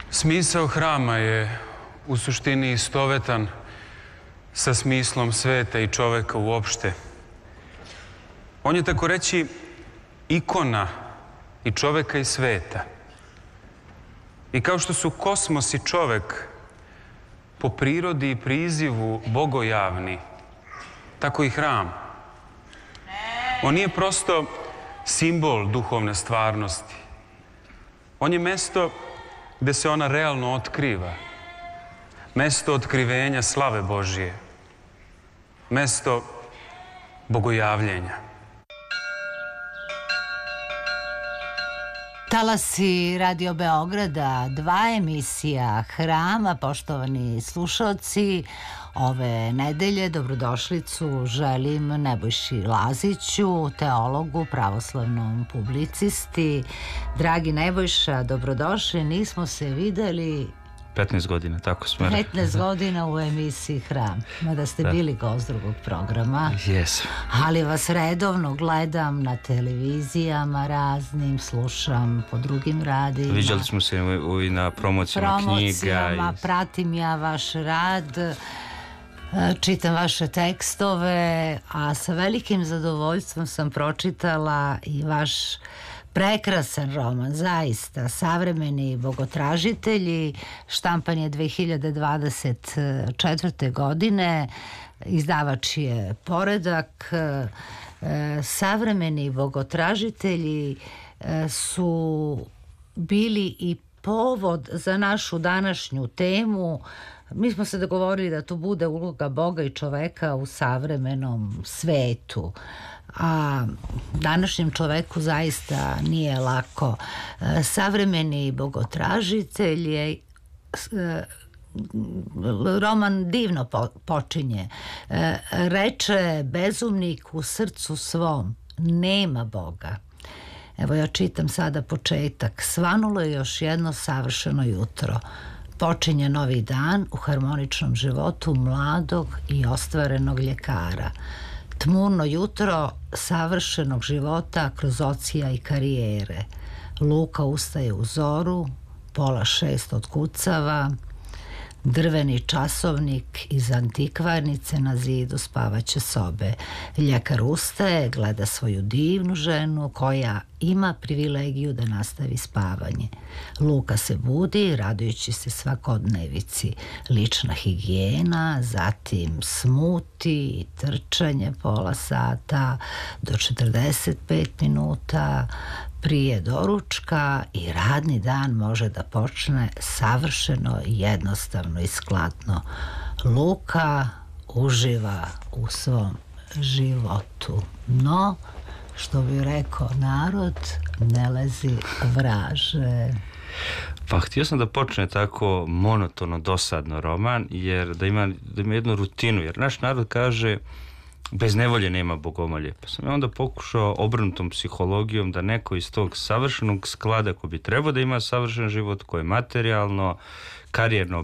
Smisao hrama je u suštini istovetan sa smislom sveta i čoveka uopšte. On je tako reći ikona i čoveka i sveta. I kao što su kosmos i čovek po prirodi i prizivu bogojavni, tako i hram. On nije prosto simbol duhovne stvarnosti. On je mesto gde se ona realno otkriva. Mesto otkrivenja slave Božije. Mesto bogojavljenja. Talasi Radio Beograda, 2 emisija Hrama, poštovani slušalci. Ove nedelje dobrodošlicu želim Nebojši Laziću, teologu, pravoslavnom publicisti. Dragi Nebojša, dobrodošli, nismo se videli 15 godina, tako smo. 15 godina u emisiji Hram, mada ste bili gost drugog programa. Jesam. Ali vas redovno gledam na televizijama raznim, slušam po drugim radijima. Viđali smo se i na promocijama knjiga. Pratim ja vaš rad, čitam vaše tekstove, a sa velikim zadovoljstvom sam pročitala i vaš prekrasan roman, zaista, Savremeni bogotražitelji, štampan je 2024. godine, izdavač je Poredak. Savremeni bogotražitelji su bili i povod za našu današnju temu. Mi smo se dogovorili da to bude uloga Boga i čoveka u savremenom svetu. A današnjem čoveku zaista nije lako. Savremeni bogotražitelj je roman divno počinje. Reče bezumnik u srcu svom, nema Boga. Evo ja čitam sada početak. Svanulo je još jedno savršeno jutro. Počinje novi dan u harmoničnom životu mladog i ostvarenog ljekara. Tmurno jutro savršenog života kroz ocija i karijere. Luka ustaje u zoru, 5:30 otkucava, drveni časovnik iz antikvarnice na zidu spavaće sobe. Ljekar ustaje, gleda svoju divnu ženu koja ima privilegiju da nastavi spavanje. Luka se budi, radujući se svakodnevici. Lična higijena, zatim smuti, trčanje pola sata do 45 minuta prije doručka i radni dan može da počne savršeno, jednostavno i skladno. Luka uživa u svom životu. No, što bi rekao narod, ne lezi vraže. Pa htio sam da počne tako monotono, dosadno roman, jer da ima jednu rutinu, jer naš narod kaže bez nevolje nema bogomolje. Pa sam ja onda pokušao obrnutom psihologijom da neko iz tog savršenog sklada ko bi trebao da ima savršen život, koji je materijalno, karijerno